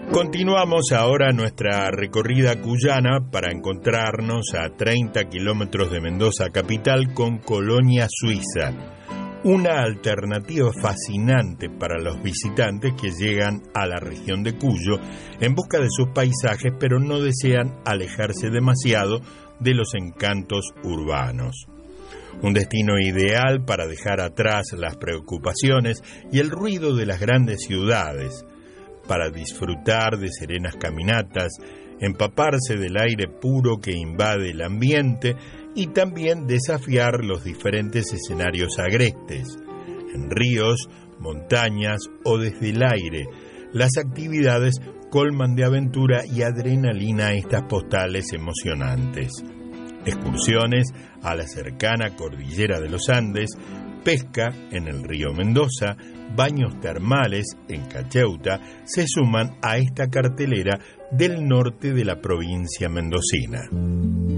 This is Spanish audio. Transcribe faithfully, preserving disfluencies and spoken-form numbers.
Continuamos ahora nuestra recorrida cuyana para encontrarnos a treinta kilómetros de Mendoza capital con Colonia Suiza, una alternativa fascinante para los visitantes que llegan a la región de Cuyo en busca de sus paisajes, pero no desean alejarse demasiado de los encantos urbanos. Un destino ideal para dejar atrás las preocupaciones y el ruido de las grandes ciudades, para disfrutar de serenas caminatas, empaparse del aire puro que invade el ambiente y también desafiar los diferentes escenarios agrestes, en ríos, montañas o desde el aire. Las actividades colman de aventura y adrenalina estas postales emocionantes. Excursiones a la cercana cordillera de los Andes, pesca en el río Mendoza, baños termales en Cacheuta se suman a esta cartelera del norte de la provincia mendocina.